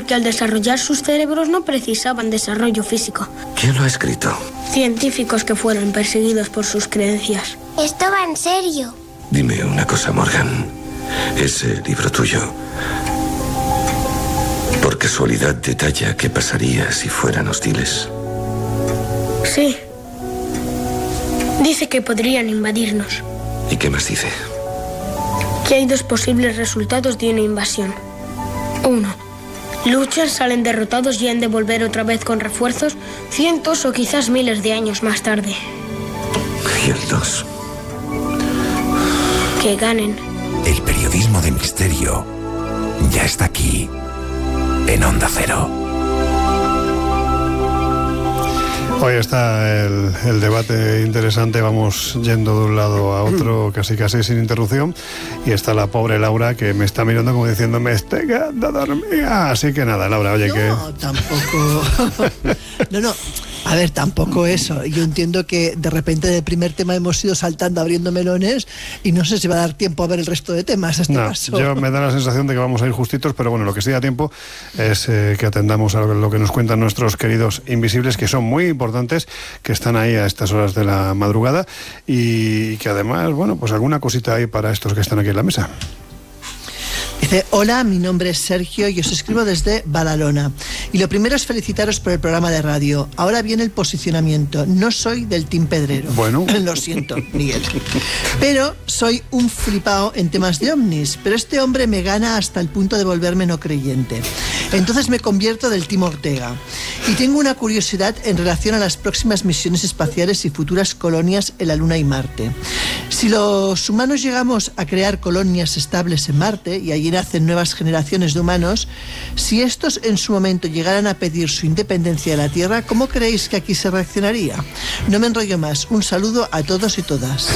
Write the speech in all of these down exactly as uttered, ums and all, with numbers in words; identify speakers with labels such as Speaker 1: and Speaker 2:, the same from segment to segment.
Speaker 1: porque al desarrollar sus cerebros no precisaban desarrollo físico.
Speaker 2: ¿Quién lo ha escrito?
Speaker 1: Científicos que fueron perseguidos por sus creencias.
Speaker 3: Esto va en serio.
Speaker 2: Dime una cosa, Morgan. Ese libro tuyo, ¿por casualidad detalla qué pasaría si fueran hostiles?
Speaker 1: Sí. Dice que podrían invadirnos.
Speaker 2: ¿Y qué más dice?
Speaker 1: Que hay dos posibles resultados de una invasión. Uno, luchan, salen derrotados y han de volver otra vez con refuerzos cientos o quizás miles de años más tarde.
Speaker 2: Y el dos.
Speaker 1: Que ganen.
Speaker 4: El periodismo de misterio ya está aquí, en Onda Cero.
Speaker 5: Hoy está el, el debate interesante, vamos yendo de un lado a otro casi casi sin interrupción, y está la pobre Laura que me está mirando como diciendo me estoy quedando dormida. Así que nada, Laura, oye,
Speaker 6: no,
Speaker 5: que...
Speaker 6: No, tampoco... no, no, a ver, tampoco eso. Yo entiendo que de repente del primer tema hemos ido saltando, abriendo melones, y no sé si va a dar tiempo a ver el resto de temas a este
Speaker 5: no,
Speaker 6: paso.
Speaker 5: Yo me da la sensación de que vamos a ir justitos, pero bueno, lo que sí da tiempo es eh, que atendamos a lo que nos cuentan nuestros queridos invisibles, que son muy importantes, que están ahí a estas horas de la madrugada, y que además, bueno, pues alguna cosita hay para estos que están aquí en la mesa.
Speaker 6: Dice, hola, mi nombre es Sergio y os escribo desde Badalona. Y lo primero es felicitaros por el programa de radio. Ahora viene el posicionamiento. No soy del Team Pedrero.
Speaker 5: Bueno.
Speaker 6: Lo siento, Miguel. Pero soy un flipao en temas de ovnis. Pero este hombre me gana hasta el punto de volverme no creyente. Entonces me convierto del Team Ortega. Y tengo una curiosidad en relación a las próximas misiones espaciales y futuras colonias en la Luna y Marte. Si los humanos llegamos a crear colonias estables en Marte y allí nacen nuevas generaciones de humanos, si estos en su momento llegaran a pedir su independencia de la Tierra, ¿cómo creéis que aquí se reaccionaría? No me enrollo más. Un saludo a todos y todas.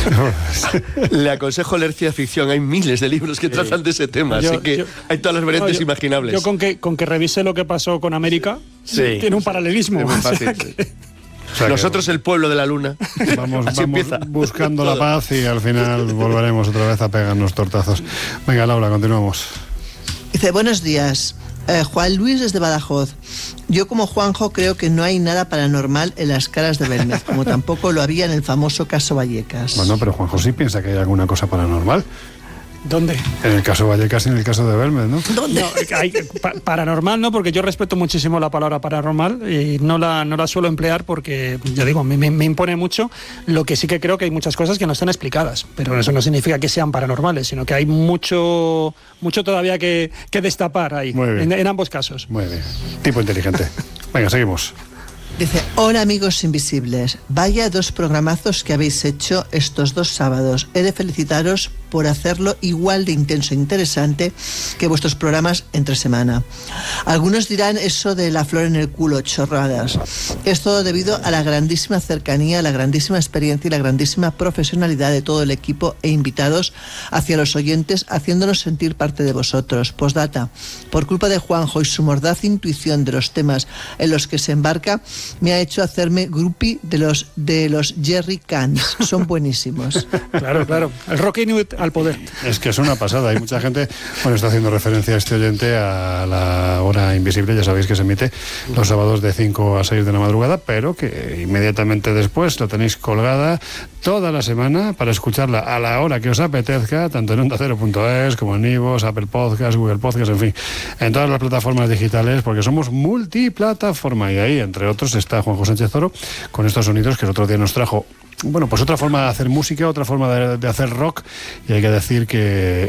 Speaker 7: Le aconsejo leer ciencia ficción. Hay miles de libros que tratan de ese tema,
Speaker 8: yo,
Speaker 7: así que
Speaker 8: yo,
Speaker 7: hay todas las variantes
Speaker 8: no, yo,
Speaker 7: imaginables.
Speaker 8: Yo con que, con que revise lo que pasó con América, sí, tiene un paralelismo.
Speaker 7: Es muy fácil,
Speaker 8: o sea que...
Speaker 7: sí. O sea, nosotros el pueblo de la luna.
Speaker 5: Vamos,
Speaker 7: Así
Speaker 5: vamos
Speaker 7: empieza.
Speaker 5: buscando la paz y al final volveremos otra vez a pegarnos tortazos. Venga, Laura, continuamos.
Speaker 6: Dice, buenos días. Eh, Juan Luis desde Badajoz. Yo como Juanjo creo que no hay nada paranormal en las caras de Belmez, como tampoco lo había en el famoso caso Vallecas.
Speaker 5: Bueno, pero Juanjo sí piensa que hay alguna cosa paranormal.
Speaker 8: ¿Dónde?
Speaker 5: En el caso Vallecas y en el caso de Belmez, ¿no?
Speaker 8: ¿Dónde? No, hay, pa, paranormal no, porque yo respeto muchísimo la palabra paranormal y no la, no la suelo emplear porque, ya digo, me, me impone mucho. Lo que sí que creo que hay muchas cosas que no están explicadas, pero eso no significa que sean paranormales, sino que hay mucho, mucho todavía que, que destapar ahí, en, en ambos casos.
Speaker 5: Muy bien, tipo inteligente. Venga, seguimos.
Speaker 6: Dice, hola amigos invisibles, vaya dos programazos que habéis hecho estos dos sábados. He de felicitaros por hacerlo igual de intenso e interesante que vuestros programas entre semana. Algunos dirán eso de la flor en el culo, chorradas. Es todo debido a la grandísima cercanía, la grandísima experiencia y la grandísima profesionalidad de todo el equipo e invitados hacia los oyentes, haciéndonos sentir parte de vosotros. Postdata, por culpa de Juanjo y su mordaz intuición de los temas en los que se embarca, me ha hecho hacerme groupie de los de los Jerry Cans. Son buenísimos.
Speaker 8: Claro, claro. El Rock Inuit al poder.
Speaker 5: Es que es una pasada. Hay mucha gente, bueno, está haciendo referencia a este oyente a la hora invisible, ya sabéis que se emite los sábados de cinco a seis de la madrugada, pero que inmediatamente después la tenéis colgada toda la semana para escucharla a la hora que os apetezca, tanto en onda cero punto es como en iVoox, Apple Podcast, Google Podcast, en fin, en todas las plataformas digitales, porque somos multiplataforma y ahí, entre otros, está Juanjo Sánchez Oro con estos sonidos que el otro día nos trajo. Bueno, pues otra forma de hacer música, otra forma de, de hacer rock, y hay que decir que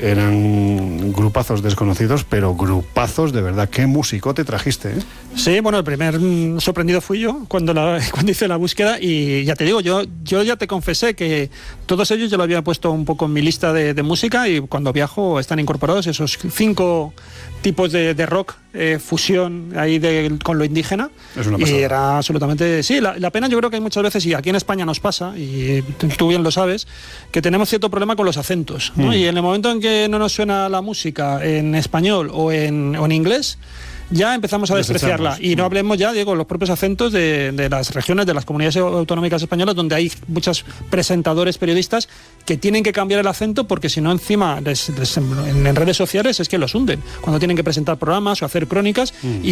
Speaker 5: eran grupazos desconocidos, pero grupazos de verdad. ¿Qué musicote trajiste, eh?
Speaker 8: Sí, bueno, el primer mm, sorprendido fui yo cuando, la, cuando hice la búsqueda, y ya te digo, yo, yo ya te confesé que todos ellos yo lo había puesto un poco en mi lista de, de música, y cuando viajo están incorporados esos cinco tipos de, de rock, eh, fusión ahí de, con lo indígena.
Speaker 5: Es una
Speaker 8: y
Speaker 5: pasada.
Speaker 8: era absolutamente... Sí, la, la pena yo creo que hay muchas veces, y aquí en España nos pasa, y tú bien lo sabes, que tenemos cierto problema con los acentos, ¿no? Mm. Y en el momento en que no nos suena la música en español o en, o en inglés, ya empezamos a despreciarla. Y no hablemos ya, digo, los propios acentos de, de las regiones, de las comunidades autonómicas españolas, donde hay muchos presentadores, periodistas, que tienen que cambiar el acento porque si no encima les, les, en, en redes sociales es que los hunden, cuando tienen que presentar programas o hacer crónicas. Mm. Y